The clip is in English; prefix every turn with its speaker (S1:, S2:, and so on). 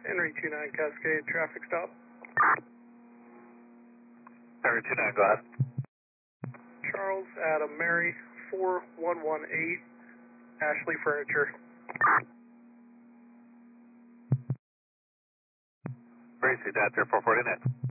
S1: Henry 29 Cascade, traffic stop.
S2: Henry 29, go ahead.
S1: Charles, Adam, Mary, 4118, Ashley Furniture.
S2: Gracie, that's here 449.